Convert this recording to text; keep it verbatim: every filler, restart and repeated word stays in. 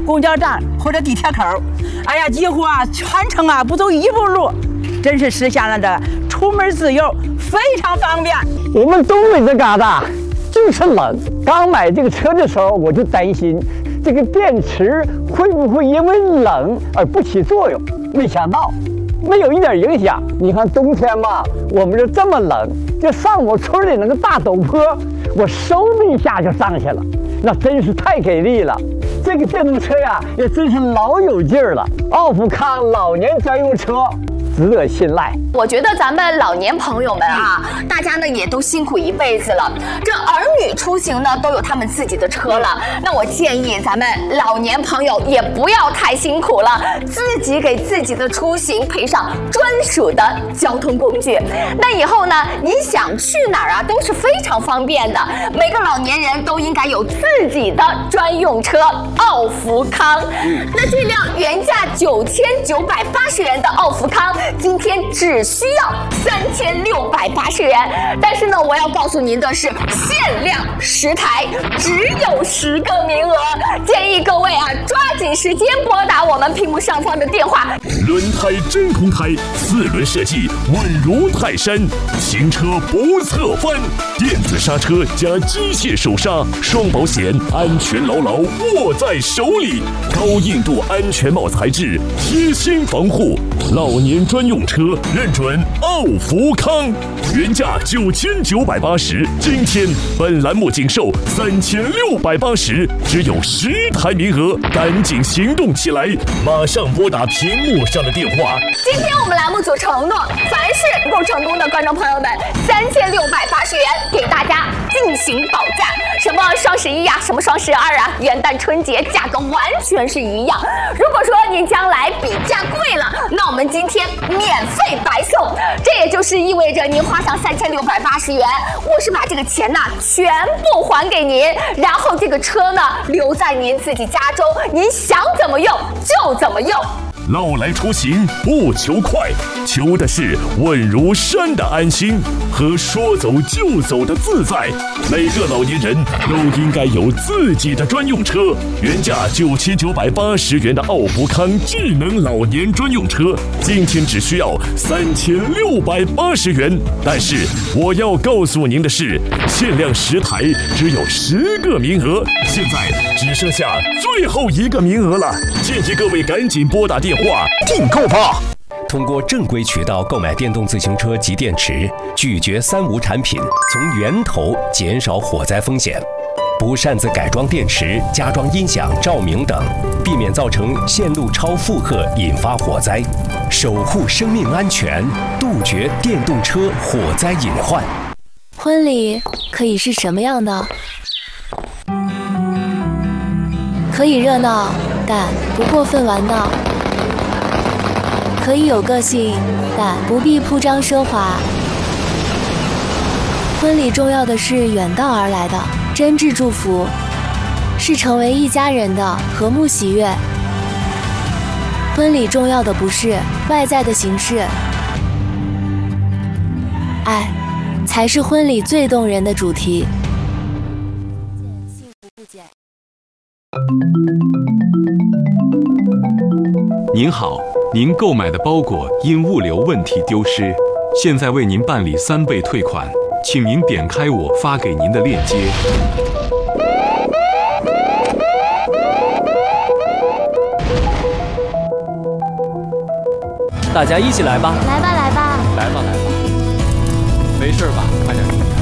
公交站或者地铁口，哎呀，几乎啊全程啊不走一步路，真是实现了这出门自由，非常方便。 我们东北这旮瘩就是冷，刚买这个车的时候我就担心这个电池会不会因为冷而不起作用，没想到没有一点影响。你看冬天嘛，我们这这么冷，就上我村里那个大陡坡，我嗖的一下就上去了，那真是太给力了。这个电动车呀，也真是老有劲儿了。奥富康老年专用车，值得信赖。 我觉得咱们老年朋友们啊，大家呢也都辛苦一辈子了，这儿女出行呢都有他们自己的车了。那我建议咱们老年朋友也不要太辛苦了，自己给自己的出行配上专属的交通工具。那以后呢，你想去哪儿啊，都是非常方便的。每个老年人都应该有自己的专用车，奥福康。那这辆原价九千九百八十元的奥福康，今天只需要三千六百八十元。但是呢，我要告诉您的是，限量十台，只有十个名额，建议各位啊抓紧时间拨打我们屏幕上方的电话。 轮胎真空胎，四轮设计稳如泰山，行车不侧翻，电子刹车加机械手刹，双保险，安全牢牢握在手里，高硬度安全帽材质，贴心防护，老年专用车认准奥福康，原价九千九百八十，今天本栏目仅售三千六百八十，只有十台名额，赶紧行动起来，马上拨打屏幕上的电话。 今天我们栏目组承诺，凡是购成功的观众朋友们，三千六百八十元给大家进行保价。什么双十一呀、啊，什么双十二啊，元旦春节价格完全是一样。如果说您将来比价贵了，那我们今天免费白送。这也就是意味着您花上三千六百八十元，我是把这个钱呢全部还给您，然后这个车呢留在您自己家中，您想怎么用就怎么用。 老来出行不求快，求的是稳如山的安心和说走就走的自在。每个老年人都应该有自己的专用车。原价九千九百八十元的奥福康智能老年专用车，今天只需要三千六百八十元。但是我要告诉您的是，限量十台，只有十个名额，现在只剩下最后一个名额了，建议各位赶紧拨打电话订购吧。 通过正规渠道购买电动自行车及电池，拒绝三无产品，从源头减少火灾风险。不擅自改装电池、加装音响、照明等，避免造成线路超负荷引发火灾，守护生命安全，杜绝电动车火灾隐患。 婚礼可以是什么样的？可以热闹，但不过分玩闹。可以有个性，但不必铺张奢华。婚礼重要的是远道而来的真挚祝福，是成为一家人的和睦喜悦。婚礼重要的不是外在的形式，爱才是婚礼最动人的主题。幸福不减。 您好，您购买的包裹因物流问题丢失，现在为您办理三倍退款，请您点开我发给您的链接。 大家一起来吧！ 来吧，来吧！ 来吧，来吧！没事吧？快点。